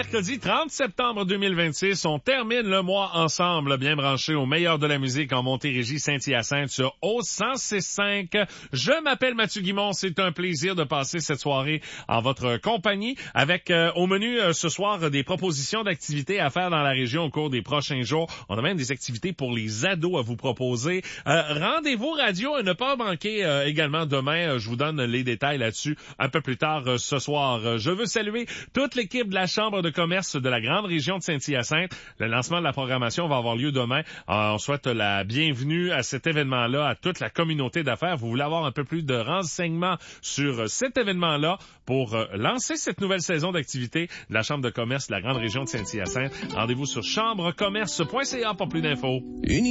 mercredi 30 septembre 2026. On termine le mois ensemble, bien branché au meilleur de la musique en Montérégie, Saint-Hyacinthe sur O106.5. Je m'appelle Mathieu Guimond. C'est un plaisir de passer cette soirée en votre compagnie avec au menu ce soir des propositions d'activités à faire dans la région au cours des prochains jours. On a même des activités pour les ados à vous proposer. Rendez-vous radio à ne pas manquer également demain. Je vous donne les détails là-dessus un peu plus tard ce soir. Je veux saluer toute l'équipe de la Chambre de commerce de la grande région de Saint-Hyacinthe. Le lancement de la programmation va avoir lieu demain. On souhaite la bienvenue à cet événement-là, à toute la communauté d'affaires. Vous voulez avoir un peu plus de renseignements sur cet événement-là pour lancer cette nouvelle saison d'activité de la Chambre de commerce de la grande région de Saint-Hyacinthe. Rendez-vous sur chambrecommerce.ca pour plus d'infos.